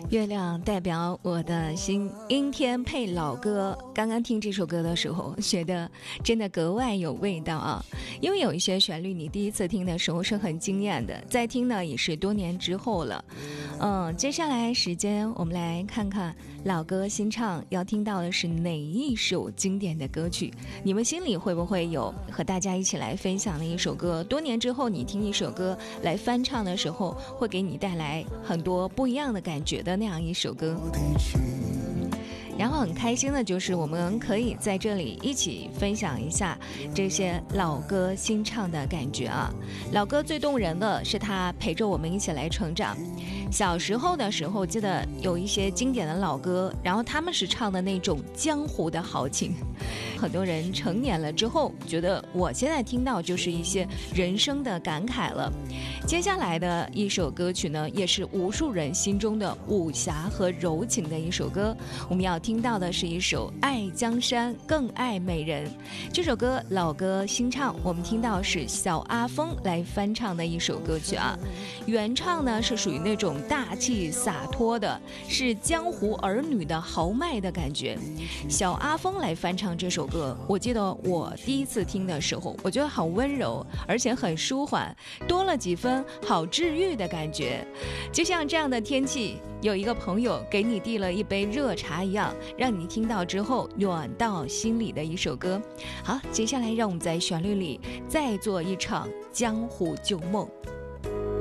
月亮代表我的心，阴天配老歌。刚刚听这首歌的时候，觉得真的格外有味道啊！因为有一些旋律，你第一次听的时候是很惊艳的，再听呢也是多年之后了。接下来时间我们来看看老歌新唱要听到的是哪一首经典的歌曲？你们心里会不会有和大家一起来分享的一首歌？多年之后你听一首歌来翻唱的时候，会给你带来很多不一样的感觉的那样一首歌。然后很开心的就是我们可以在这里一起分享一下这些老歌新唱的感觉啊。老歌最动人的是它陪着我们一起来成长。小时候的时候记得有一些经典的老歌，然后他们是唱的那种江湖的豪情。很多人成年了之后觉得我现在听到就是一些人生的感慨了。接下来的一首歌曲呢，也是无数人心中的武侠和柔情的一首歌。我们要听到的是一首爱江山更爱美人。这首歌老歌新唱，我们听到是小阿峰来翻唱的一首歌曲啊。原唱呢是属于那种大气洒脱的，是江湖儿女的豪迈的感觉。小阿峰来翻唱这首歌，我记得我第一次听的时候，我觉得好温柔，而且很舒缓，多了几分好治愈的感觉。就像这样的天气，有一个朋友给你递了一杯热茶一样，让你听到之后暖到心里的一首歌。好，接下来让我们在旋律里再做一场江湖旧梦。